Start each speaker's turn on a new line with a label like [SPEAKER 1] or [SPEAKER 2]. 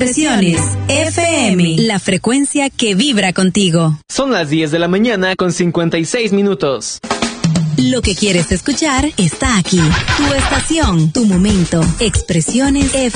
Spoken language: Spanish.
[SPEAKER 1] Expresiones FM, la frecuencia que vibra contigo.
[SPEAKER 2] Son las 10 de la mañana con 56 minutos.
[SPEAKER 1] Lo que quieres escuchar está aquí. Tu estación, tu momento. Expresiones FM.